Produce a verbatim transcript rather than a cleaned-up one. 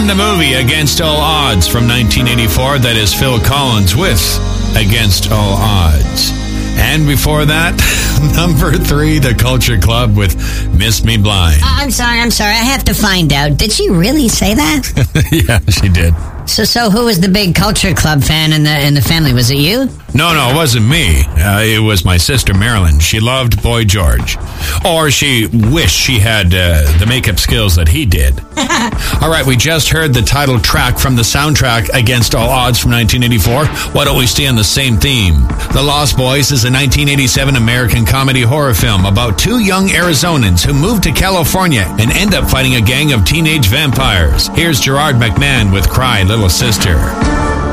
From the movie Against All Odds from nineteen eighty-four, that is Phil Collins with Against All Odds. And before that, number three, The Culture Club with Miss Me Blind. Uh, I'm sorry, I'm sorry. I have to find out. Did she really say that? Yeah, she did. So, so who was the big Culture Club fan in the in the family? Was it you? No, no, it wasn't me. Uh, it was my sister, Marilyn. She loved Boy George. Or she wished she had uh, the makeup skills that he did. All right, we just heard the title track from the soundtrack Against All Odds from nineteen eighty-four. Why don't we stay on the same theme? The Lost Boys is a nineteen eighty-seven American comedy horror film about two young Arizonans who move to California and end up fighting a gang of teenage vampires. Here's Gerard McMahon with Cry, Little Sister.